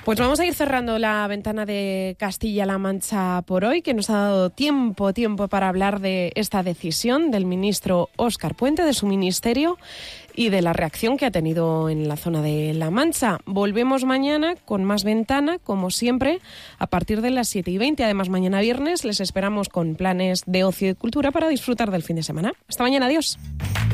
Pues vamos a ir cerrando la ventana de Castilla-La Mancha por hoy, que nos ha dado tiempo para hablar de esta decisión del ministro Óscar Puente, de su ministerio y de la reacción que ha tenido en la zona de La Mancha. Volvemos mañana con más ventana, como siempre, a partir de las 7:20. Además, mañana viernes les esperamos con planes de ocio y cultura para disfrutar del fin de semana. Hasta mañana, adiós.